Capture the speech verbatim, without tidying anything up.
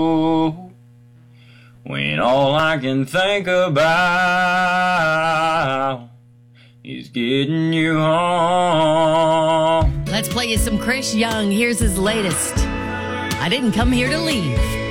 when all I can think about is getting you home. Let's play you some Chris Young. Here's his latest. I didn't come here to leave.